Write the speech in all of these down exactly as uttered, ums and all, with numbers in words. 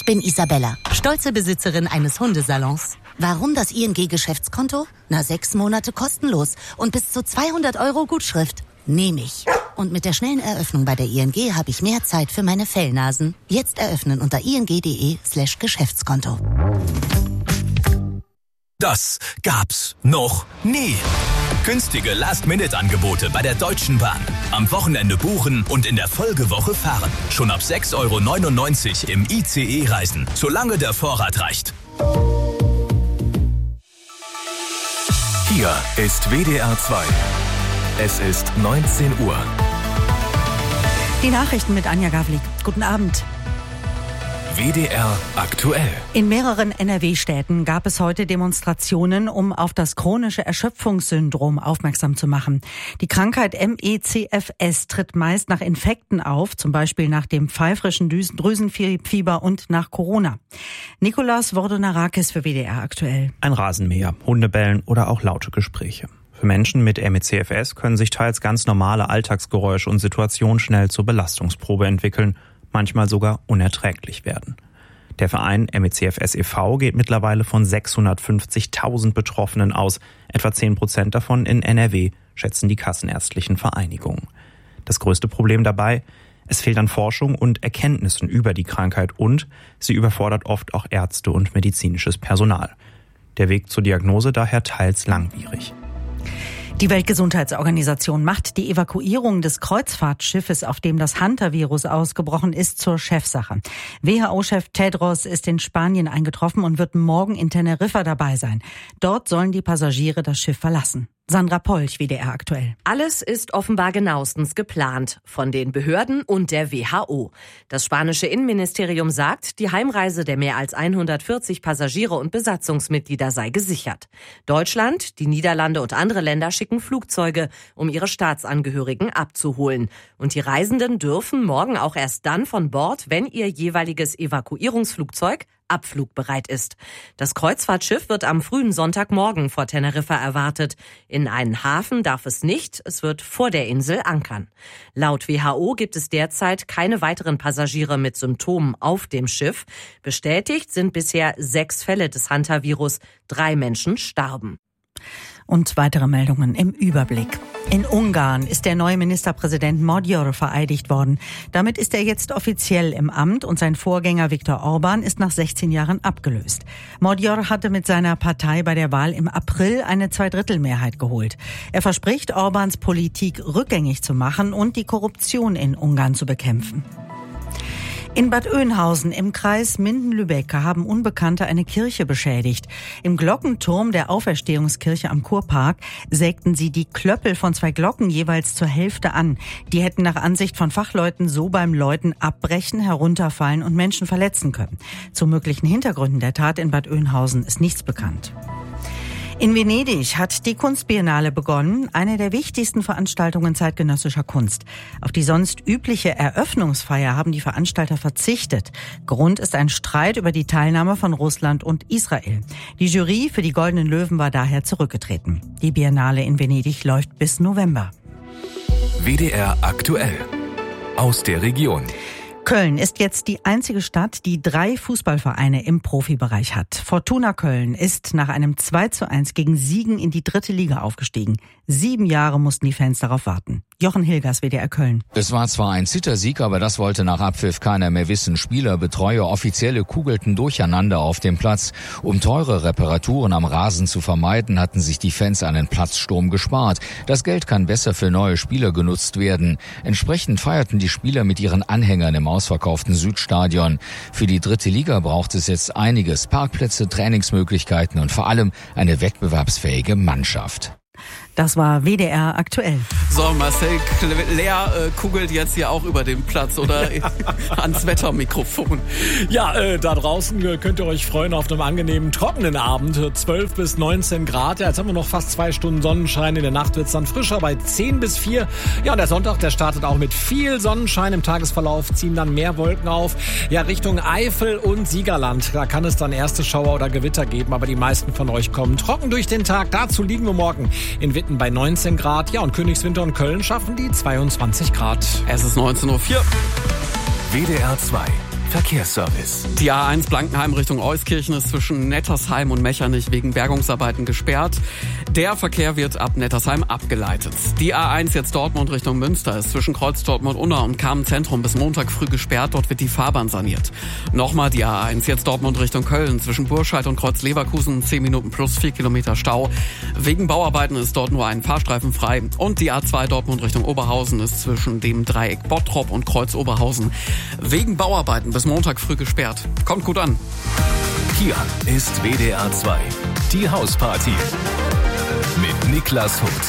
Ich bin Isabella, stolze Besitzerin eines Hundesalons. Warum das I N G-Geschäftskonto? Na, sechs Monate kostenlos und bis zu zweihundert Euro Gutschrift. Nehme ich. Und mit der schnellen Eröffnung bei der I N G habe ich mehr Zeit für meine Fellnasen. Jetzt eröffnen unter ing.de slash Geschäftskonto. Das gab's noch nie. Günstige Last-Minute-Angebote bei der Deutschen Bahn. Am Wochenende buchen und in der Folgewoche fahren. Schon ab sechs Euro neunundneunzig im I C E reisen, solange der Vorrat reicht. Hier ist W D R zwei. Es ist neunzehn Uhr. Die Nachrichten mit Anja Gavlik. Guten Abend. W D R aktuell. In mehreren N R W-Städten gab es heute Demonstrationen, um auf das chronische Erschöpfungssyndrom aufmerksam zu machen. Die Krankheit M E C F S tritt meist nach Infekten auf, zum Beispiel nach dem pfeifrischen Drüsenfieber und nach Corona. Nikolaus Vordonarakis für W D R aktuell. Ein Rasenmäher, Hundebellen oder auch laute Gespräche. Für Menschen mit M E C F S können sich teils ganz normale Alltagsgeräusche und Situationen schnell zur Belastungsprobe entwickeln, manchmal sogar unerträglich werden. Der Verein M E C F S e V geht mittlerweile von sechshundertfünfzigtausend Betroffenen aus. Etwa zehn Prozent davon in N R W, schätzen die kassenärztlichen Vereinigungen. Das größte Problem dabei? Es fehlt an Forschung und Erkenntnissen über die Krankheit und sie überfordert oft auch Ärzte und medizinisches Personal. Der Weg zur Diagnose daher teils langwierig. Die Weltgesundheitsorganisation macht die Evakuierung des Kreuzfahrtschiffes, auf dem das Hantavirus ausgebrochen ist, zur Chefsache. W H O-Chef Tedros ist in Spanien eingetroffen und wird morgen in Teneriffa dabei sein. Dort sollen die Passagiere das Schiff verlassen. Sandra Polch, W D R aktuell. Alles ist offenbar genauestens geplant von den Behörden und der W H O. Das spanische Innenministerium sagt, die Heimreise der mehr als hundertvierzig Passagiere und Besatzungsmitglieder sei gesichert. Deutschland, die Niederlande und andere Länder schicken Flugzeuge, um ihre Staatsangehörigen abzuholen. Und die Reisenden dürfen morgen auch erst dann von Bord, wenn ihr jeweiliges Evakuierungsflugzeug abflugbereit ist. Das Kreuzfahrtschiff wird am frühen Sonntagmorgen vor Teneriffa erwartet. In einen Hafen darf es nicht, es wird vor der Insel ankern. Laut W H O gibt es derzeit keine weiteren Passagiere mit Symptomen auf dem Schiff. Bestätigt sind bisher sechs Fälle des Hantavirus. Drei Menschen starben. Und weitere Meldungen im Überblick. In Ungarn ist der neue Ministerpräsident Magyar vereidigt worden. Damit ist er jetzt offiziell im Amt und sein Vorgänger Viktor Orbán ist nach sechzehn Jahren abgelöst. Magyar hatte mit seiner Partei bei der Wahl im April eine Zweidrittelmehrheit geholt. Er verspricht, Orbáns Politik rückgängig zu machen und die Korruption in Ungarn zu bekämpfen. In Bad Oeynhausen im Kreis Minden-Lübeck haben Unbekannte eine Kirche beschädigt. Im Glockenturm der Auferstehungskirche am Kurpark sägten sie die Klöppel von zwei Glocken jeweils zur Hälfte an. Die hätten nach Ansicht von Fachleuten so beim Läuten abbrechen, herunterfallen und Menschen verletzen können. Zu möglichen Hintergründen der Tat in Bad Oeynhausen ist nichts bekannt. In Venedig hat die Kunstbiennale begonnen, eine der wichtigsten Veranstaltungen zeitgenössischer Kunst. Auf die sonst übliche Eröffnungsfeier haben die Veranstalter verzichtet. Grund ist ein Streit über die Teilnahme von Russland und Israel. Die Jury für die Goldenen Löwen war daher zurückgetreten. Die Biennale in Venedig läuft bis November. W D R aktuell. Aus der Region. Köln ist jetzt die einzige Stadt, die drei Fußballvereine im Profibereich hat. Fortuna Köln ist nach einem zwei zu eins gegen Siegen in die dritte Liga aufgestiegen. Sieben Jahre mussten die Fans darauf warten. Jochen Hilgers, W D R Köln. Es war zwar ein Zittersieg, aber das wollte nach Abpfiff keiner mehr wissen. Spieler, Betreuer, Offizielle kugelten durcheinander auf dem Platz. Um teure Reparaturen am Rasen zu vermeiden, hatten sich die Fans einen Platzsturm gespart. Das Geld kann besser für neue Spieler genutzt werden. Entsprechend feierten die Spieler mit ihren Anhängern im ausverkauften Südstadion. Für die dritte Liga braucht es jetzt einiges. Parkplätze, Trainingsmöglichkeiten und vor allem eine wettbewerbsfähige Mannschaft. Das war W D R aktuell. So, Marcel Lea äh, kugelt jetzt hier auch über den Platz oder ans Wettermikrofon. Ja, äh, da draußen äh, könnt ihr euch freuen auf einen angenehmen, trockenen Abend. zwölf bis neunzehn Grad. Ja, jetzt haben wir noch fast zwei Stunden Sonnenschein. In der Nacht wird es dann frischer bei zehn bis vier. Ja, und der Sonntag, der startet auch mit viel Sonnenschein. Im Tagesverlauf ziehen dann mehr Wolken auf. Ja, Richtung Eifel und Siegerland. Da kann es dann erste Schauer oder Gewitter geben. Aber die meisten von euch kommen trocken durch den Tag. Dazu liegen wir morgen in Witten bei neunzehn Grad. Ja, und Königswinter und Köln schaffen die zweiundzwanzig Grad. Es ist neunzehn Uhr vier. W D R zwei. Verkehrsservice. Die A eins Blankenheim Richtung Euskirchen ist zwischen Nettersheim und Mechernich wegen Bergungsarbeiten gesperrt. Der Verkehr wird ab Nettersheim abgeleitet. Die A eins jetzt Dortmund Richtung Münster ist zwischen Kreuz Dortmund-Unna und Kamen-Zentrum bis Montag früh gesperrt. Dort wird die Fahrbahn saniert. Nochmal die A eins jetzt Dortmund Richtung Köln zwischen Burscheid und Kreuz Leverkusen zehn Minuten plus vier Kilometer Stau. Wegen Bauarbeiten ist dort nur ein Fahrstreifen frei. Und die A zwei Dortmund Richtung Oberhausen ist zwischen dem Dreieck Bottrop und Kreuz Oberhausen wegen Bauarbeiten bis Montag früh gesperrt. Kommt gut an. Hier ist W D R zwei, die Hausparty mit Niklas Huth.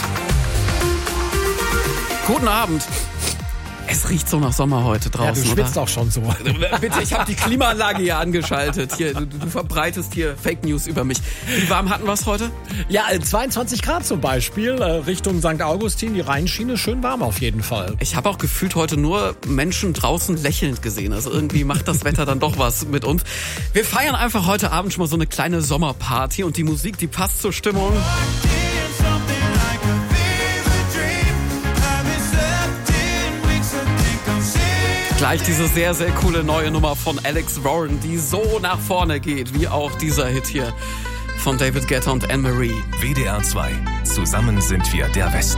Guten Abend. Es riecht so nach Sommer heute draußen, ja, du schwitzt oder? Auch schon so. Bitte, ich habe die Klimaanlage hier angeschaltet. Hier, du, du verbreitest hier Fake News über mich. Wie warm hatten wir es heute? Ja, zweiundzwanzig Grad zum Beispiel. Richtung Sankt Augustin, die Rheinschiene, schön warm auf jeden Fall. Ich habe auch gefühlt heute nur Menschen draußen lächelnd gesehen. Also irgendwie macht das Wetter dann doch was mit uns. Wir feiern einfach heute Abend schon mal so eine kleine Sommerparty und die Musik, die passt zur Stimmung. Gleich diese sehr, sehr coole neue Nummer von Alex Warren, die so nach vorne geht, wie auch dieser Hit hier von David Guetta und Anne-Marie. W D R zwei. Zusammen sind wir der Westen.